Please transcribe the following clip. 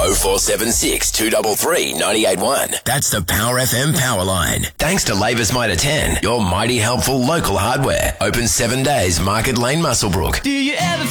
0476 233 981. That's the Power FM power line. Thanks to Labour's Mitre 10, your mighty helpful local hardware. Open 7 days, Market Lane, Muswellbrook. Do you ever